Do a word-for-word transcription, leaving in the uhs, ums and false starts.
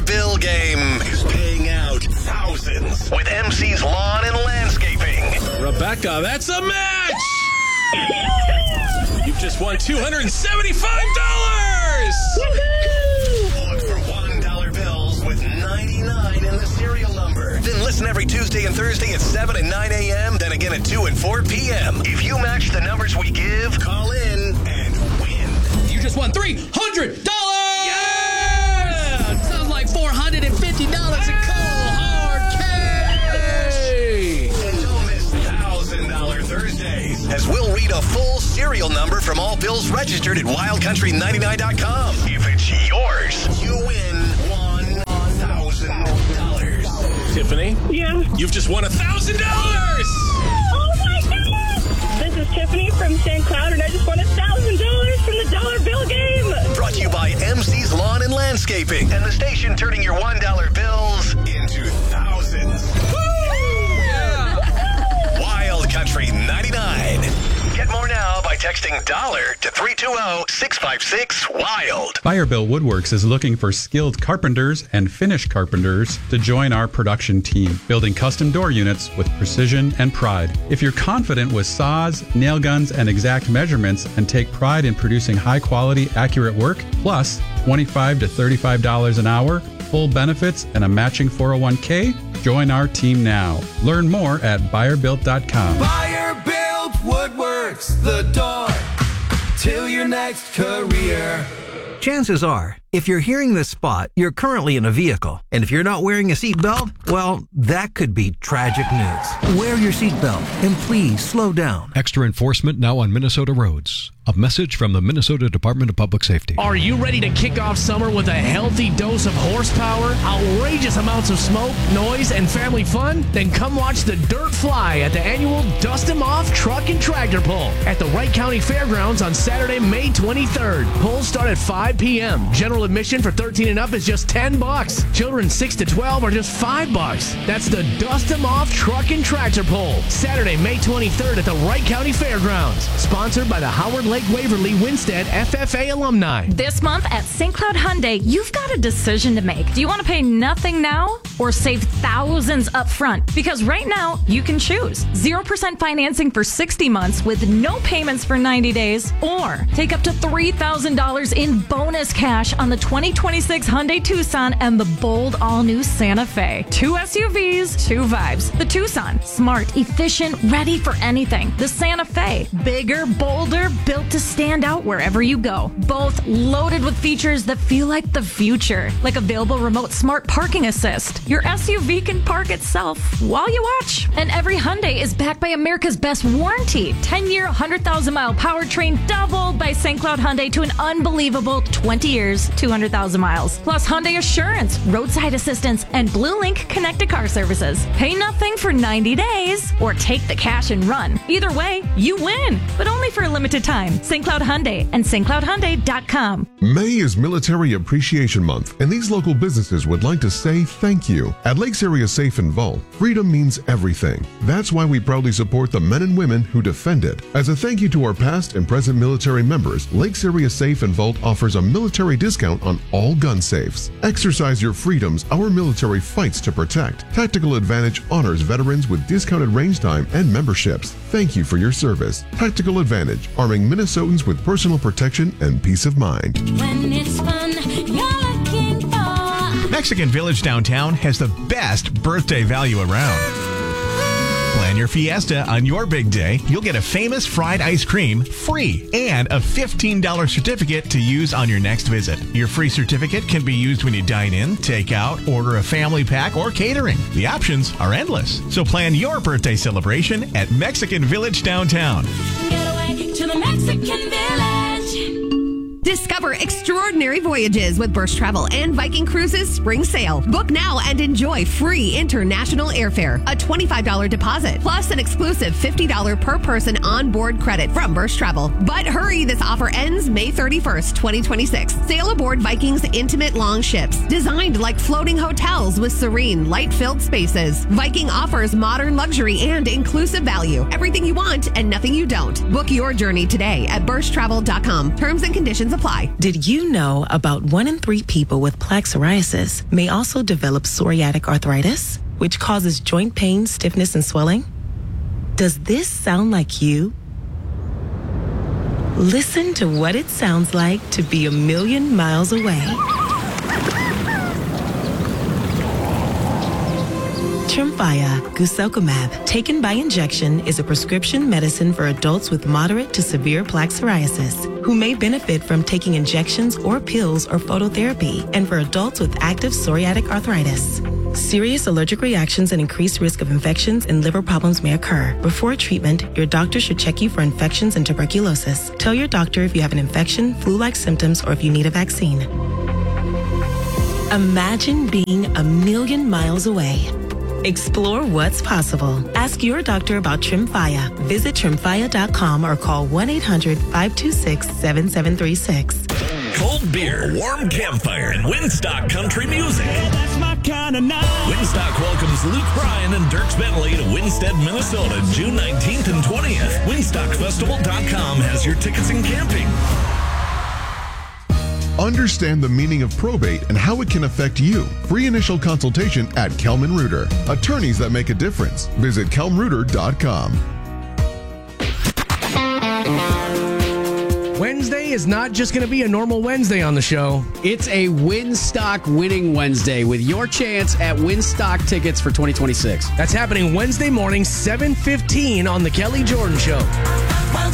bill game is paying out thousands with M C's Lawn and Landscaping. Rebecca, that's a match! You've just won two hundred seventy-five dollars! Look for one dollar bills with ninety-nine in the serial number. Then listen every Tuesday and Thursday at seven and nine a.m., then again at two and four p.m. If you match the numbers we give, call in and win. You just won three hundred dollars! Yeah! Sounds like four hundred fifty dollars in cold hard cash! And don't miss one thousand dollars Thursdays, as we'll read a full serial number from all bills registered at wild country ninety-nine dot com. If it's yours, you win one thousand dollars. Tiffany? Yeah. You've just won one thousand dollars! Oh my goodness! This is Tiffany from Saint Cloud, and I just won one thousand dollars from the dollar bill game. Brought to you by M C's Lawn and Landscaping, and the station turning your one dollar bills into thousands. Woo! Yeah! Wild Country ninety-nine. Get more now by texting dollar to three two zero, six five six, WILD. Firebill Woodworks is looking for skilled carpenters and finish carpenters to join our production team, building custom door units with precision and pride. If you're confident with saws, nail guns, and exact measurements and take pride in producing high-quality, accurate work, plus twenty-five to thirty-five dollars an hour, full benefits, and a matching four oh one k, join our team now. Learn more at buyer built dot com. Firebuilt Woodworks, the door to your next career. Chances are, if you're hearing this spot, you're currently in a vehicle. And if you're not wearing a seatbelt, well, that could be tragic news. Wear your seatbelt and please slow down. Extra enforcement now on Minnesota roads. A message from the Minnesota Department of Public Safety. Are you ready to kick off summer with a healthy dose of horsepower, outrageous amounts of smoke, noise, and family fun? Then come watch the dirt fly at the annual Dust 'em Off Truck and Tractor Pull at the Wright County Fairgrounds on Saturday, May twenty-third. Polls start at five p.m. General admission for thirteen and up is just ten bucks. Children six to twelve are just five bucks. That's the Dust 'em Off Truck and Tractor Pull, Saturday, May twenty-third at the Wright County Fairgrounds. Sponsored by the Howard Lake Waverly Winstead F F A alumni. This month at Saint Cloud Hyundai, you've got a decision to make. Do you want to pay nothing now or save thousands up front? Because right now, you can choose zero percent financing for sixty months with no payments for ninety days, or take up to three thousand dollars in bonus cash on the twenty twenty-six Hyundai Tucson and the bold all-new Santa Fe. Two S U Vs, two vibes. The Tucson, smart, efficient, ready for anything. The Santa Fe, bigger, bolder, built to stand out wherever you go. Both loaded with features that feel like the future, like available remote smart parking assist. Your S U V can park itself while you watch. And every Hyundai is backed by America's best warranty. ten-year, one hundred thousand mile powertrain doubled by Saint Cloud Hyundai to an unbelievable twenty years, two hundred thousand miles. Plus Hyundai Assurance, roadside assistance, and Blue Link connected car services. Pay nothing for ninety days or take the cash and run. Either way, you win, but only for a limited time. Saint Cloud Hyundai and Saint Cloud Hyundai dot com. May is Military Appreciation Month, and these local businesses would like to say thank you. At Lakes Area Safe and Vault, freedom means everything. That's why we proudly support the men and women who defend it. As a thank you to our past and present military members, Lakes Area Safe and Vault offers a military discount on all gun safes. Exercise your freedoms our military fights to protect. Tactical Advantage honors veterans with discounted range time and memberships. Thank you for your service. Tactical Advantage, arming Minnesotans with personal protection and peace of mind. When it's fun, you're looking for. Mexican Village downtown has the best birthday value around. Plan your fiesta on your big day. You'll get a famous fried ice cream free and a fifteen dollars certificate to use on your next visit. Your free certificate can be used when you dine in, take out, order a family pack, or catering. The options are endless. So plan your birthday celebration at Mexican Village downtown. Get away to the Mexican Village. Discover extraordinary voyages with Burst Travel and Viking Cruises Spring Sale. Book now and enjoy free international airfare, a twenty-five dollars deposit, plus an exclusive fifty dollars per person onboard credit from Burst Travel. But hurry, this offer ends May thirty-first, twenty twenty-six. Sail aboard Viking's intimate long ships, designed like floating hotels with serene, light-filled spaces. Viking offers modern luxury and inclusive value. Everything you want and nothing you don't. Book your journey today at burst travel dot com. Terms and conditions apply. Did you know about one in three people with plaque psoriasis may also develop psoriatic arthritis, which causes joint pain, stiffness, and swelling? Does this sound like you? Listen to what it sounds like to be a million miles away. Tremfya guselkumab, taken by injection, is a prescription medicine for adults with moderate to severe plaque psoriasis who may benefit from taking injections or pills or phototherapy, and for adults with active psoriatic arthritis. Serious allergic reactions and increased risk of infections and liver problems may occur. Before treatment, your doctor should check you for infections and tuberculosis. Tell your doctor if you have an infection, flu-like symptoms, or if you need a vaccine. Imagine being a million miles away. Explore what's possible. Ask your doctor about Tremfya. Visit tremfya dot com or call one eight hundred five two six seven seven three six. Cold beer, warm campfire, and Winstock country music. That's my kind of night. Winstock welcomes Luke Bryan and Dierks Bentley to Winstead, Minnesota, June nineteenth and twentieth. Winstock Festival dot com has your tickets and camping. Understand the meaning of probate and how it can affect you. Free initial consultation at Kelman Reuter. Attorneys that make a difference. Visit kelm reuter dot com. Wednesday is not just going to be a normal Wednesday on the show. It's a Winstock Winning Wednesday with your chance at Winstock tickets for twenty twenty-six. That's happening Wednesday morning, seven fifteen on The Kelly Jordan Show.